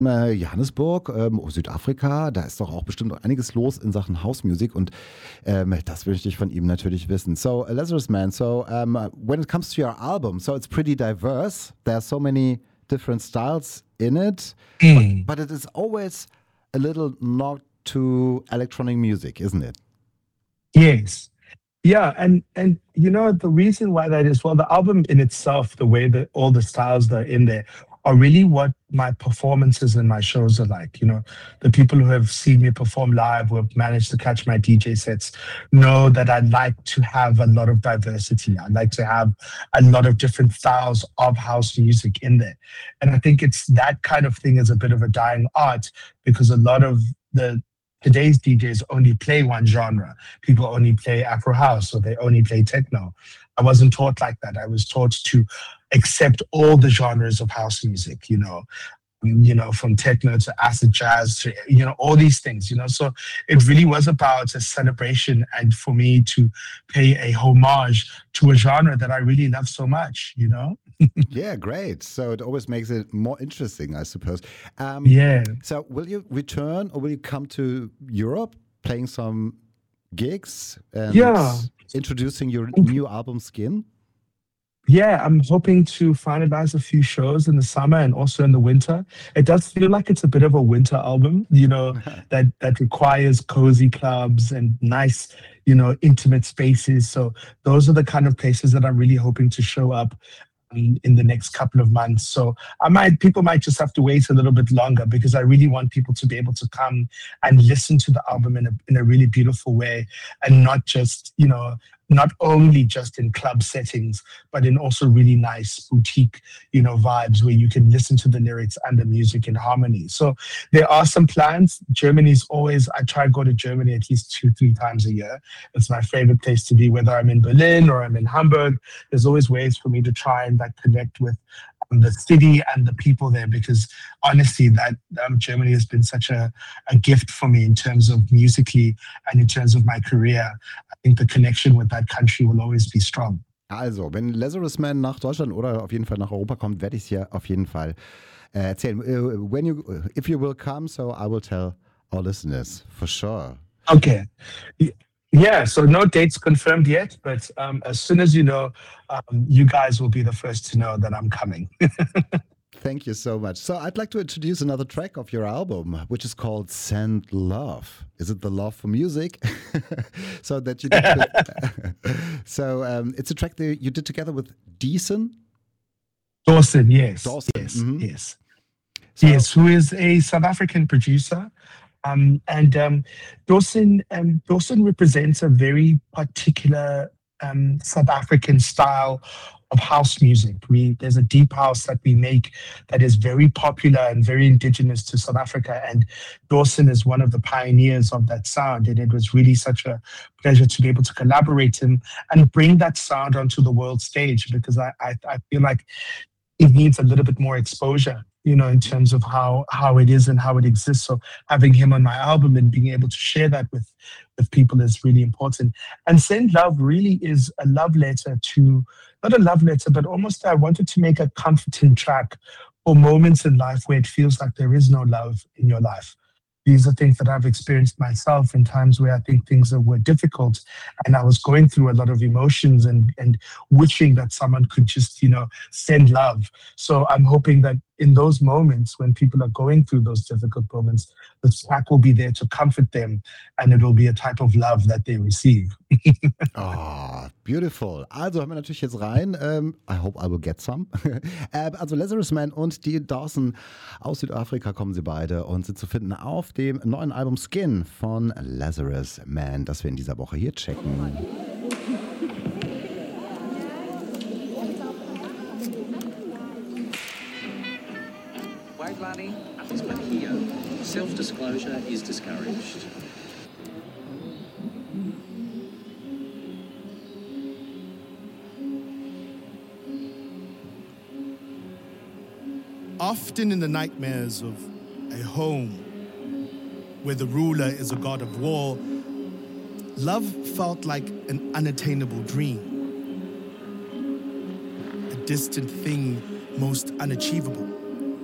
Johannesburg, Südafrika, da ist doch auch bestimmt einiges los in Sachen House Music und das möchte ich von ihm natürlich wissen. So, Lazarus Man, so when it comes to your album, so it's pretty diverse. There are so many different styles in it, but it is always a little nod to electronic music, isn't it? Yes. Yeah, and the reason why that is, well, the album in itself, the way that all the styles that are in there are really what my performances and my shows are like. The people who have seen me perform live, who have managed to catch my DJ sets, know that I like to have a lot of diversity. I like to have a lot of different styles of house music in there. And I think it's that kind of thing is a bit of a dying art because a lot of today's DJs only play one genre. People only play Afro house or they only play techno. I wasn't taught like that. I was taught to accept all the genres of house music, from techno to acid jazz to, all these things, So it really was about a celebration and for me to pay a homage to a genre that I really love so much, Yeah, great. So it always makes it more interesting, I suppose. Yeah. So will you return or will you come to Europe playing some gigs and introducing your new album Skin? Yeah, I'm hoping to finalize a few shows in the summer and also in the winter. It does feel like it's a bit of a winter album, that requires cozy clubs and nice, intimate spaces. So those are the kind of places that I'm really hoping to show up in the next couple of months. So people might just have to wait a little bit longer because I really want people to be able to come and listen to the album in a really beautiful way and not just, not only just in club settings, but in also really nice boutique, vibes where you can listen to the lyrics and the music in harmony. So there are some plans. I try to go to Germany at least 2-3 times a year. It's my favorite place to be, whether I'm in Berlin or I'm in Hamburg. There's always ways for me to try and connect with the city and the people there because honestly that Germany has been such a gift for me in terms of musically and in terms of my career. I think the connection with that country will always be strong. Also, wenn Lazarus Man nach Deutschland oder auf jeden Fall nach Europa kommt, werde ich es hier auf jeden Fall erzählen. If you will come, so I will tell our listeners for sure. Okay. Yeah, so no dates confirmed yet, but as soon as you know, you guys will be the first to know that I'm coming. Thank you so much. So I'd like to introduce another track of your album, which is called Send Love. Is it the love for music? So that you did so it's a track that you did together with Dawson? Dawson, yes. Dawson. Yes, Mm-hmm. yes. So, yes, who is a South African producer. Dawson represents a very particular South African style of house music. There's a deep house that we make that is very popular and very indigenous to South Africa. And Dawson is one of the pioneers of that sound. And it was really such a pleasure to be able to collaborate him and bring that sound onto the world stage because I feel like it needs a little bit more exposure, in terms of how it is and how it exists. So having him on my album and being able to share that with people is really important. And Send Love really is a love letter to, not a love letter, but almost I wanted to make a comforting track for moments in life where it feels like there is no love in your life. These are things that I've experienced myself in times where I think things were difficult and I was going through a lot of emotions and wishing that someone could just, send love. So I'm hoping that in those moments when people are going through those difficult moments, the track will be there to comfort them and it will be a type of love that they receive. Oh, beautiful. Also hören wir natürlich jetzt rein. I hope I will get some. Also Lazarus Man und die Dawson aus Südafrika kommen sie beide und sind zu finden auf dem neuen Album Skin von Lazarus Man, das wir in dieser Woche hier checken. Wait, Lunny, it's Mahio. Self-disclosure is discouraged. Often in the nightmares of a home where the ruler is a god of war, love felt like an unattainable dream, a distant thing most unachievable.